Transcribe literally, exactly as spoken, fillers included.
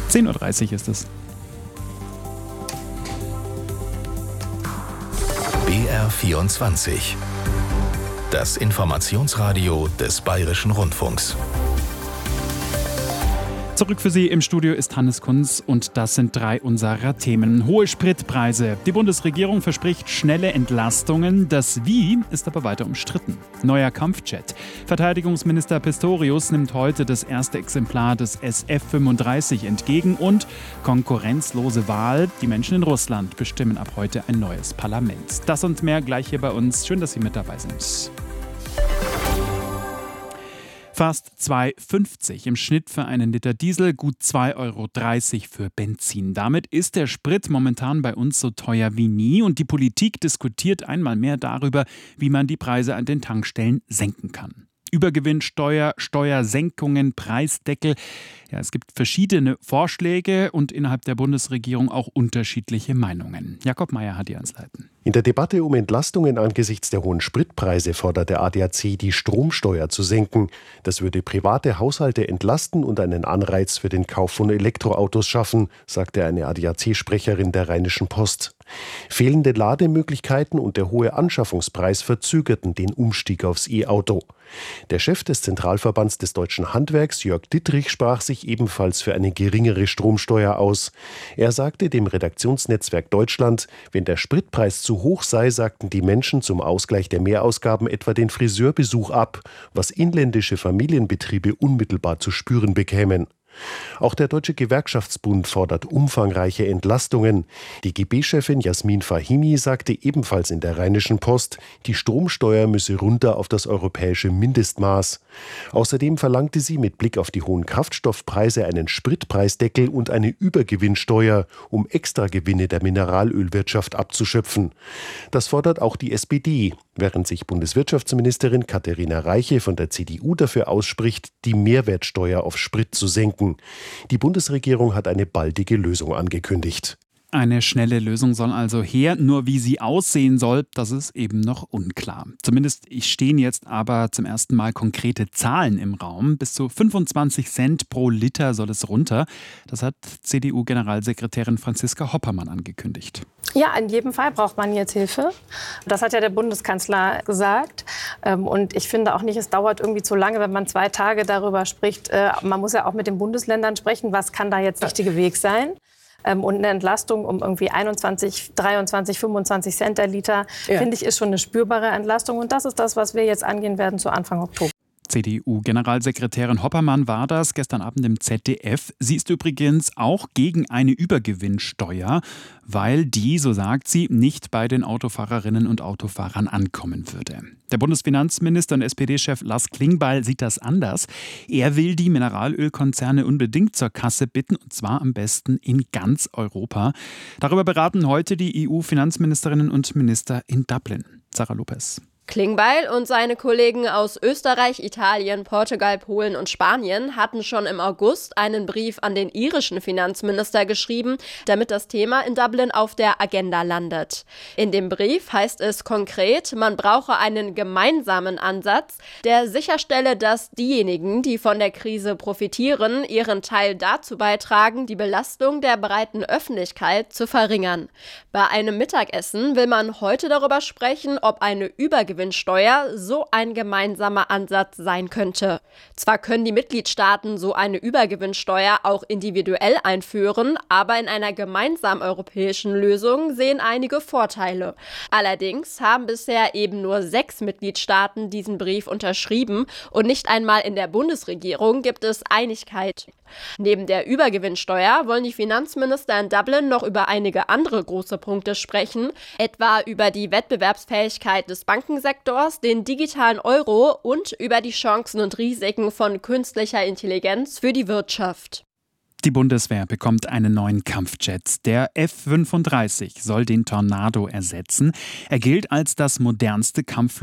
zehn Uhr dreißig ist es. B R vierundzwanzig. Das Informationsradio des Bayerischen Rundfunks. Zurück für Sie im Studio ist Hannes Kunz und das sind drei unserer Themen. Hohe Spritpreise. Die Bundesregierung verspricht schnelle Entlastungen. Das Wie ist aber weiter umstritten. Neuer Kampfjet. Verteidigungsminister Pistorius nimmt heute das erste Exemplar des S F fünfunddreißig entgegen und konkurrenzlose Wahl. Die Menschen in Russland bestimmen ab heute ein neues Parlament. Das und mehr gleich hier bei uns. Schön, dass Sie mit dabei sind. Fast zwei Euro fünfzig im Schnitt für einen Liter Diesel, gut zwei Euro dreißig für Benzin. Damit ist der Sprit momentan bei uns so teuer wie nie und die Politik diskutiert einmal mehr darüber, wie man die Preise an den Tankstellen senken kann. Übergewinnsteuer, Steuersenkungen, Preisdeckel. Ja, es gibt verschiedene Vorschläge und innerhalb der Bundesregierung auch unterschiedliche Meinungen. Jakob Mayer hat die Ansleiten. In der Debatte um Entlastungen angesichts der hohen Spritpreise fordert der A D A C, die Stromsteuer zu senken. Das würde private Haushalte entlasten und einen Anreiz für den Kauf von Elektroautos schaffen, sagte eine A D A C-Sprecherin der Rheinischen Post. Fehlende Lademöglichkeiten und der hohe Anschaffungspreis verzögerten den Umstieg aufs E-Auto. Der Chef des Zentralverbands des deutschen Handwerks, Jörg Dittrich, sprach sich ebenfalls für eine geringere Stromsteuer aus. Er sagte dem Redaktionsnetzwerk Deutschland, wenn der Spritpreis zu hoch sei, sagten die Menschen zum Ausgleich der Mehrausgaben etwa den Friseurbesuch ab, was inländische Familienbetriebe unmittelbar zu spüren bekämen. Auch der Deutsche Gewerkschaftsbund fordert umfangreiche Entlastungen. Die G B-Chefin Jasmin Fahimi sagte ebenfalls in der Rheinischen Post, die Stromsteuer müsse runter auf das europäische Mindestmaß. Außerdem verlangte sie mit Blick auf die hohen Kraftstoffpreise einen Spritpreisdeckel und eine Übergewinnsteuer, um Extragewinne der Mineralölwirtschaft abzuschöpfen. Das fordert auch die S P D, während sich Bundeswirtschaftsministerin Katharina Reiche von der C D U dafür ausspricht, die Mehrwertsteuer auf Sprit zu senken. Die Bundesregierung hat eine baldige Lösung angekündigt. Eine schnelle Lösung soll also her, nur wie sie aussehen soll, das ist eben noch unklar. Zumindest stehen jetzt aber zum ersten Mal konkrete Zahlen im Raum. Bis zu fünfundzwanzig Cent pro Liter soll es runter. Das hat C D U-Generalsekretärin Franziska Hoppermann angekündigt. Ja, in jedem Fall braucht man jetzt Hilfe. Das hat ja der Bundeskanzler gesagt. Und ich finde auch nicht, es dauert irgendwie zu lange, wenn man zwei Tage darüber spricht. Man muss ja auch mit den Bundesländern sprechen, was kann da jetzt der richtige Weg sein. Und eine Entlastung um irgendwie einundzwanzig, dreiundzwanzig, fünfundzwanzig Cent der Liter, ja, finde ich, ist schon eine spürbare Entlastung. Und das ist das, was wir jetzt angehen werden zu Anfang Oktober. C D U-Generalsekretärin Hoppermann war das gestern Abend im Z D F. Sie ist übrigens auch gegen eine Übergewinnsteuer, weil die, so sagt sie, nicht bei den Autofahrerinnen und Autofahrern ankommen würde. Der Bundesfinanzminister und S P D-Chef Lars Klingbeil sieht das anders. Er will die Mineralölkonzerne unbedingt zur Kasse bitten, und zwar am besten in ganz Europa. Darüber beraten heute die E U-Finanzministerinnen und Minister in Dublin. Sarah Lopez. Klingbeil und seine Kollegen aus Österreich, Italien, Portugal, Polen und Spanien hatten schon im August einen Brief an den irischen Finanzminister geschrieben, damit das Thema in Dublin auf der Agenda landet. In dem Brief heißt es konkret, man brauche einen gemeinsamen Ansatz, der sicherstelle, dass diejenigen, die von der Krise profitieren, ihren Teil dazu beitragen, die Belastung der breiten Öffentlichkeit zu verringern. Bei einem Mittagessen will man heute darüber sprechen, ob eine Übergewinnsteuer so ein gemeinsamer Ansatz sein könnte. Zwar können die Mitgliedstaaten so eine Übergewinnsteuer auch individuell einführen, aber in einer gemeinsamen europäischen Lösung sehen einige Vorteile. Allerdings haben bisher eben nur sechs Mitgliedstaaten diesen Brief unterschrieben und nicht einmal in der Bundesregierung gibt es Einigkeit. Neben der Übergewinnsteuer wollen die Finanzminister in Dublin noch über einige andere große Punkte sprechen, etwa über die Wettbewerbsfähigkeit des Bankensektors, den digitalen Euro und über die Chancen und Risiken von künstlicher Intelligenz für die Wirtschaft. Die Bundeswehr bekommt einen neuen Kampfjet. Der F fünfunddreißig soll den Tornado ersetzen. Er gilt als das modernste Kampfflugzeug